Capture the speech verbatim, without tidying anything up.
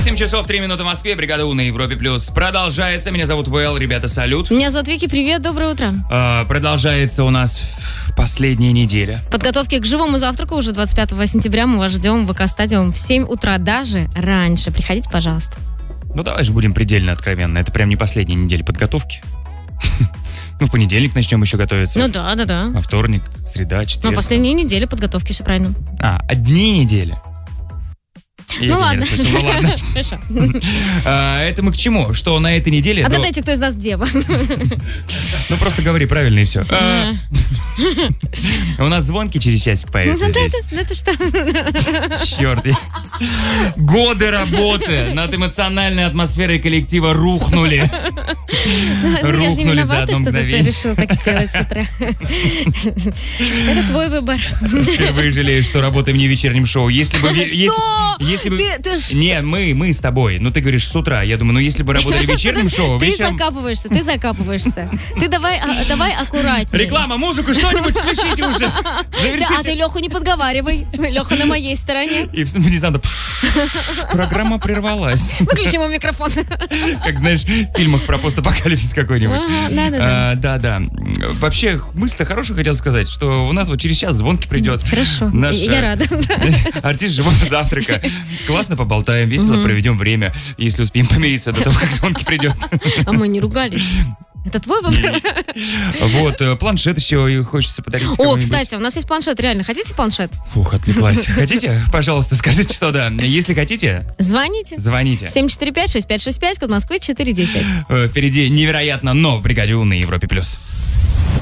восемь часов три минуты в Москве. Бригада У на Европе Плюс продолжается. Меня зовут Вэл. Ребята, салют. Меня зовут Вики. Привет, доброе утро. А, продолжается у нас последняя неделя. Подготовки к живому завтраку уже двадцать пятого сентября. Мы вас ждем в ВК-стадиум в семь утра, даже раньше. Приходите, пожалуйста. Ну, давай же будем предельно откровенны. Это прям не последняя неделя подготовки. Ну, в понедельник начнем еще готовиться. Ну да, да, да. А вторник, среда, четверг. Ну, последняя неделя подготовки, все правильно. А, одни недели. Ну ладно. Ну ладно. Хорошо. А, это мы к чему? Что на этой неделе... Отгадайте, кто из нас дева. Ну просто говори правильно и все. А, у нас звонки через часик появятся здесь. Это что? Черт. Годы работы над эмоциональной атмосферой коллектива рухнули. Я же не Рухнули за виновата, одно что ты мгновение. решил так сделать с утра. Это твой выбор. Впервые жалею, что работаем не в вечернем шоу. Если бы... Что? Если бы... Ты, ты что? Не, мы, мы с тобой. Ну, ты говоришь с утра. Я думаю, ну, если бы работали в вечернем шоу, Ты вечером... закапываешься, ты закапываешься. Ты давай, а, давай аккуратнее. Реклама, музыку, что-нибудь включите уже. Да, Завершите. а ты Леху не подговаривай. Леха на моей стороне. И внезапно программа прервалась. Выключи ему микрофон. Как, знаешь, в фильмах про постапокалипсис какой-нибудь. Да-да-да. А, Да-да. Вообще, мысль-то хорошую хотел сказать, что у нас вот через час звонки придет. Хорошо, Наш, я э, рада. Артист живого завтрака. Классно поболтаем, весело проведем время, если успеем помириться до того, как звонки придет. А мы не ругались. Это твой выбор. Вот, э, планшет еще хочется подарить О, кому-нибудь. кстати, у нас есть планшет, реально. Хотите планшет? Фух, отвлеклась. Хотите? Пожалуйста, скажите, что да. Если хотите, Звоните. звоните. семь четыре пять шесть пять шесть пять, код Москвы четыре девять пять. Э, Впереди невероятно, но в бригаде У на Европе Плюс.